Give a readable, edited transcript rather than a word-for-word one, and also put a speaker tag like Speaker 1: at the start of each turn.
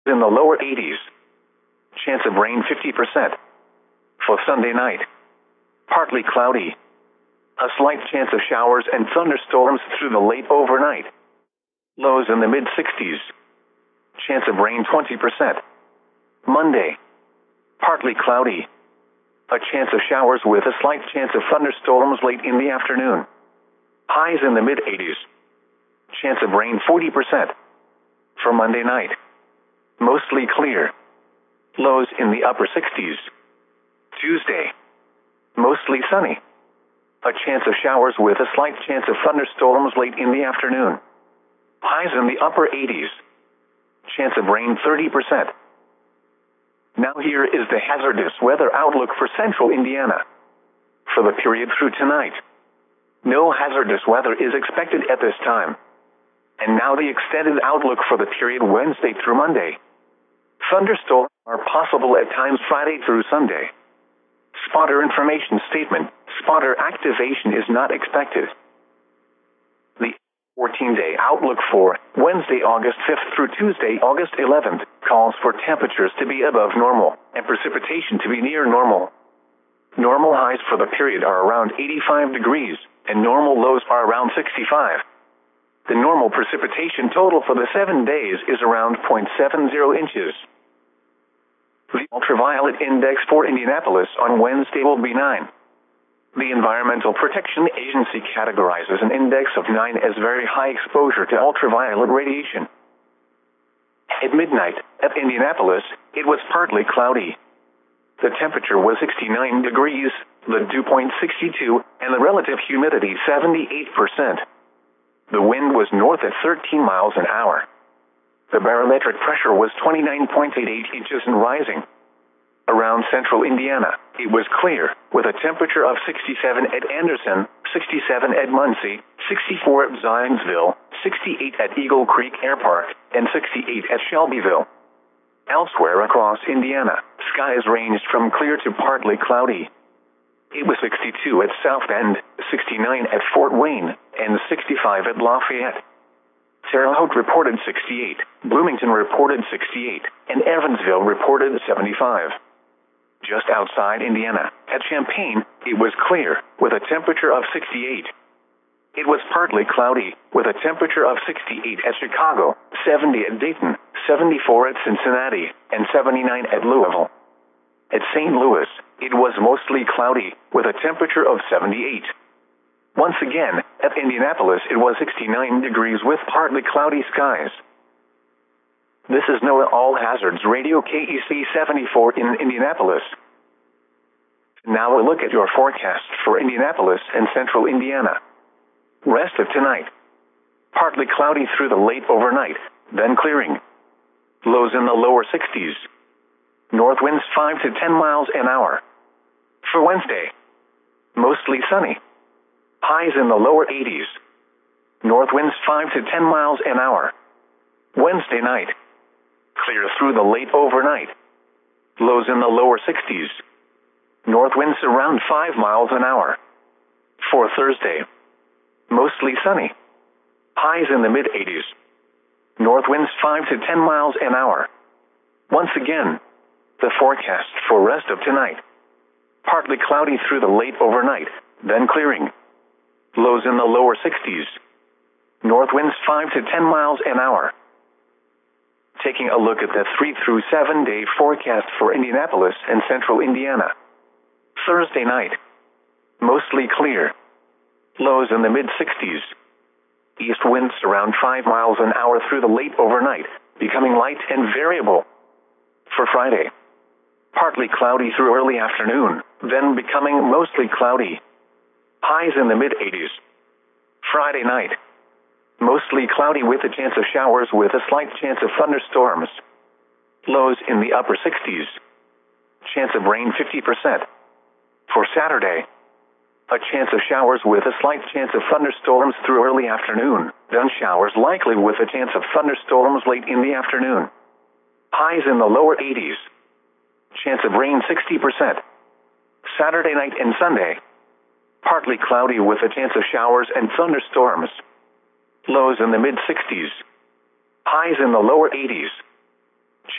Speaker 1: in the lower 80s. Chance of rain 50%. For Sunday night, partly cloudy. A slight chance of showers and thunderstorms through the late overnight. Lows in the mid-60s. Chance of rain 20%. Monday, partly cloudy. A chance of showers with a slight chance of thunderstorms late in the afternoon. Highs in the mid-80s. Chance of rain 40%. For Monday night, mostly clear. Lows in the upper 60s. Tuesday, mostly sunny. A chance of showers with a slight chance of thunderstorms late in the afternoon. Highs in the upper 80s. Chance of rain 30%. Now here is the hazardous weather outlook for central Indiana. For the period through tonight, no hazardous weather is expected at this time. And now the extended outlook for the period Wednesday through Monday. Thunderstorms are possible at times Friday through Sunday. Spotter information statement. Spotter activation is not expected. The 14-day outlook for Wednesday, August 5th through Tuesday, August 11th, calls for temperatures to be above normal and precipitation to be near normal. Normal highs for the period are around 85 degrees, and normal lows are around 65. The normal precipitation total for the 7 days is around 0.70 inches. The ultraviolet index for Indianapolis on Wednesday will be 9. The Environmental Protection Agency categorizes an index of 9 as very high exposure to ultraviolet radiation. At midnight, at Indianapolis, it was partly cloudy. The temperature was 69 degrees, the dew point 62, and the relative humidity 78%. The wind was north at 13 miles an hour. The barometric pressure was 29.88 inches and rising. Around central Indiana, it was clear, with a temperature of 67 at Anderson, 67 at Muncie, 64 at Zionsville, 68 at Eagle Creek Air Park, and 68 at Shelbyville. Elsewhere across Indiana, skies ranged from clear to partly cloudy. It was 62 at South Bend, 69 at Fort Wayne, and 65 at Lafayette. Terre Haute reported 68, Bloomington reported 68, and Evansville reported 75. Just outside Indiana, at Champaign, it was clear, with a temperature of 68. It was partly cloudy, with a temperature of 68 at Chicago, 70 at Dayton, 74 at Cincinnati, and 79 at Louisville. At St. Louis, it was mostly cloudy, with a temperature of 78. Once again, at Indianapolis, it was 69 degrees with partly cloudy skies. This is NOAA All Hazards Radio KEC 74 in Indianapolis. Now a look at your forecast for Indianapolis and central Indiana. Rest of tonight. Partly cloudy through the late overnight, then clearing. Lows in the lower 60s. North winds 5 to 10 miles an hour. For Wednesday, mostly sunny. Highs in the lower 80s. North winds 5 to 10 miles an hour. Wednesday night, clear through the late overnight. Lows in the lower 60s. North winds around 5 miles an hour. For Thursday, mostly sunny. Highs in the mid-80s. North winds 5 to 10 miles an hour. Once again, the forecast for rest of tonight. Partly cloudy through the late overnight, then clearing. Lows in the lower 60s. North winds 5 to 10 miles an hour. Taking a look at the 3 through 7 day forecast for Indianapolis and central Indiana. Thursday night, mostly clear. Lows in the mid-60s. East winds around 5 miles an hour through the late overnight, becoming light and variable. For Friday, partly cloudy through early afternoon, then becoming mostly cloudy. Highs in the mid-80s. Friday night, mostly cloudy with a chance of showers with a slight chance of thunderstorms. Lows in the upper 60s. Chance of rain 50%. For Saturday, a chance of showers with a slight chance of thunderstorms through early afternoon, then showers likely with a chance of thunderstorms late in the afternoon. Highs in the lower 80s. Chance of rain 60%. Saturday night and Sunday, partly cloudy with a chance of showers and thunderstorms. Lows in the mid-60s. Highs in the lower 80s.